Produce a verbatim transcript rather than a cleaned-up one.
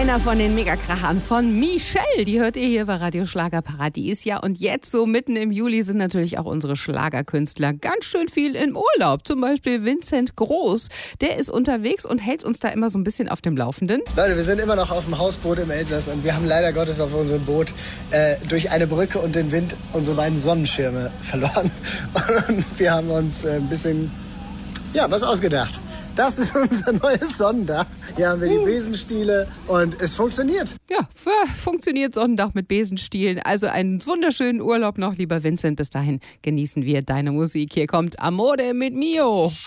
Einer von den Megakrachern von Michelle, die hört ihr hier bei Radio Schlagerparadies. Ja, und jetzt so mitten im Juli sind natürlich auch unsere Schlagerkünstler ganz schön viel im Urlaub. Zum Beispiel Vincent Groß, der ist unterwegs und hält uns da immer so ein bisschen auf dem Laufenden. Leute, wir sind immer noch auf dem Hausboot im Elsass und wir haben leider Gottes auf unserem Boot äh, durch eine Brücke und den Wind unsere beiden Sonnenschirme verloren. Und wir haben uns äh, ein bisschen, ja, was ausgedacht. Das ist unser neues Sonnendach. Hier haben wir die Besenstiele und es funktioniert. Ja, funktioniert Sonnendach mit Besenstielen. Also einen wunderschönen Urlaub noch, lieber Vincent. Bis dahin genießen wir deine Musik. Hier kommt Amore mit Mio.